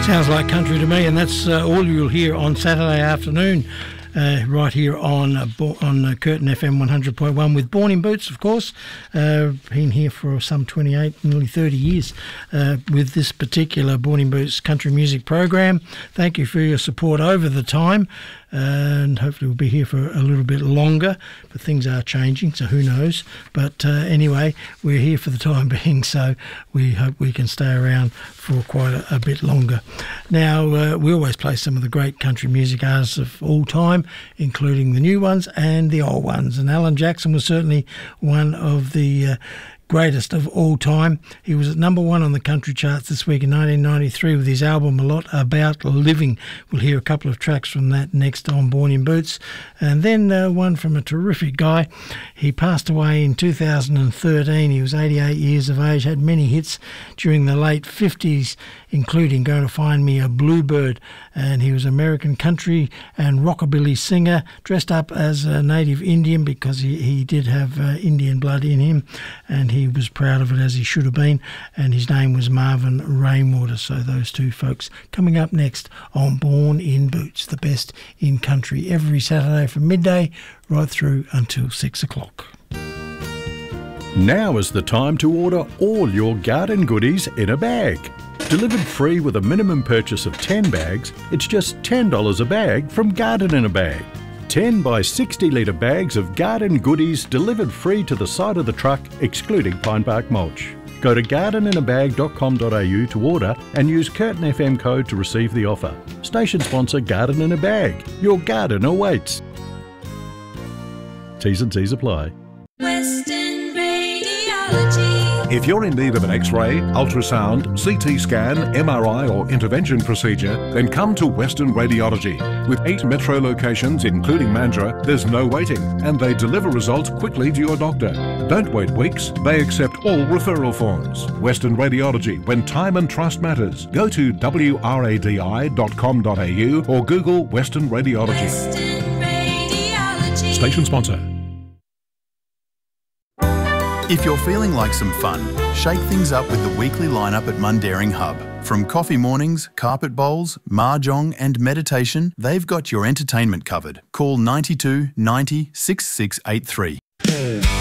Sounds like country to me, and that's all you'll hear on Saturday afternoon. Right here on Curtin FM 100.1 with Born in Boots, of course. Been here for some 28, nearly 30 years with this particular Born in Boots country music program. Thank you for your support over the time, and hopefully we'll be here for a little bit longer, but things are changing, so who knows. But anyway, we're here for the time being, so we hope we can stay around for quite a bit longer. Now, we always play some of the great country music artists of all time, including the new ones and the old ones. And Alan Jackson was certainly one of the greatest of all time. He was at number one on the country charts this week in 1993 with his album A Lot About Living. We'll hear a couple of tracks from that next on Born in Boots. And then one from a terrific guy. He passed away in 2013. He was 88 years of age, had many hits during the late 50s, including Going to Find Me a Bluebird. And he was American country and rockabilly singer, dressed up as a native Indian because he did have Indian blood in him, and he was proud of it, as he should have been, and his name was Marvin Rainwater. So those two folks coming up next on Born in Boots, the best in country, every Saturday from midday right through until 6 o'clock. Now is the time to order all your garden goodies in a bag. Delivered free with a minimum purchase of 10 bags, it's just $10 a bag from Garden in a Bag. 10 by 60 litre bags of garden goodies delivered free to the side of the truck, excluding pine bark mulch. Go to gardeninabag.com.au to order and use Curtin FM code to receive the offer. Station sponsor Garden in a Bag. Your garden awaits. T's and C's apply. Western Radiology. If you're in need of an X-ray, ultrasound, CT scan, MRI or intervention procedure, then come to Western Radiology. With 8 metro locations, including Mandurah, there's no waiting, and they deliver results quickly to your doctor. Don't wait weeks. They accept all referral forms. Western Radiology, when time and trust matters. Go to wradi.com.au or Google Western Radiology. Western Radiology. Station sponsor. If you're feeling like some fun, shake things up with the weekly lineup at Mundaring Hub. From coffee mornings, carpet bowls, mahjong and meditation, they've got your entertainment covered. Call 92 90 6683.